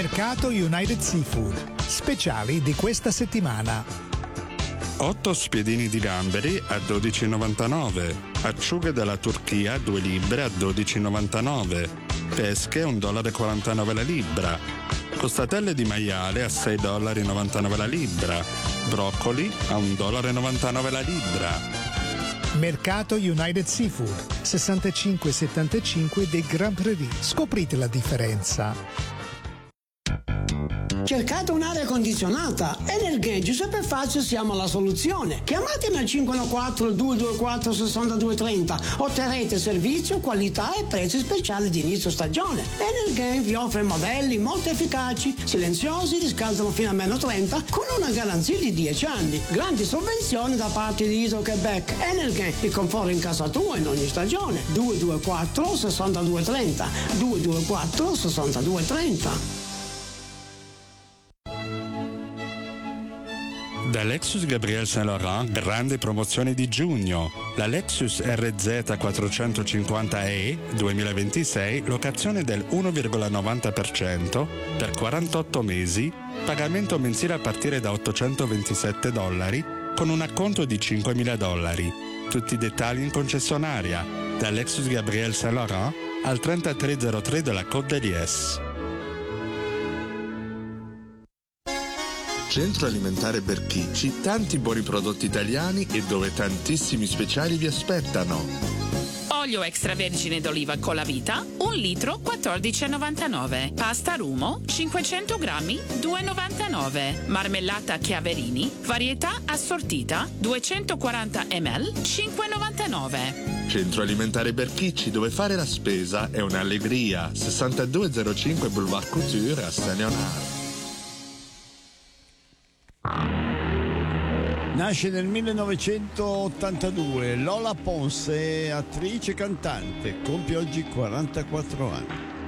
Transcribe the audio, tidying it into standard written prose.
Mercato United Seafood. Speciali di questa settimana. 8 spiedini di gamberi a 12,99. Acciughe dalla Turchia 2 libbre a 12,99. Pesche $1,49 la libra. Costatelle di maiale a $6,99 la libra. Broccoli a $1,99 la libra. Mercato United Seafood, 6575 dei Grand Prairie. Scoprite la differenza. Cercate un'aria condizionata? Energy Superfazio siamo la soluzione. Chiamatemi al 514-224-6230. Otterrete servizio, qualità e prezzi speciali di inizio stagione. Energy vi offre modelli molto efficaci, silenziosi, riscaldano fino a -30 con una garanzia di 10 anni. Grandi sovvenzioni da parte di Hydro-Québec. Energy, il conforto in casa tua in ogni stagione. 224-6230. 224-6230. Da Lexus Gabriel Saint Laurent, grandi promozioni di giugno. La Lexus RZ 450e 2026, locazione del 1,90% per 48 mesi, pagamento mensile a partire da $827 con un acconto di $5.000. Tutti i dettagli in concessionaria. Da Lexus Gabriel Saint Laurent al 3303 della Côte d'Elies. Centro Alimentare Berchicci, tanti buoni prodotti italiani e dove tantissimi speciali vi aspettano. Olio extravergine d'oliva con la vita, 1 litro, $14,99. Pasta Rumo, 500 grammi, $2,99. Marmellata Chiaverini, varietà assortita, 240 ml, $5,99. Centro Alimentare Berchicci, dove fare la spesa è un'allegria. 6205 Boulevard Couture a Saint-Léonard. Nasce nel 1982, Lola Ponce, attrice e cantante, compie oggi 44 anni.